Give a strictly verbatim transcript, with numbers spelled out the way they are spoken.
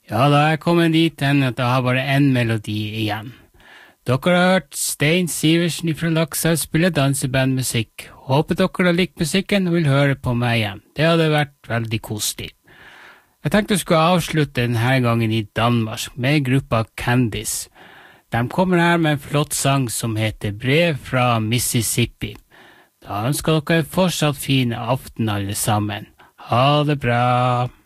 Ja, da er jeg kommet dit hen at jeg har bare en melodi igjen. Dere har hørt Stein Siversen fra Laksa spille dansebandmusikk. Håper dere har likt musikken og vil høre på meg igjen. Det hadde vært veldig koselig. Jeg tenkte jeg skulle avslutte denne gangen i Danmark med gruppa Candice. De kommer her med en flott sang som heter Brev fra Mississippi. Da ønsker dere fortsatt fin aften alle sammen. Ha det bra!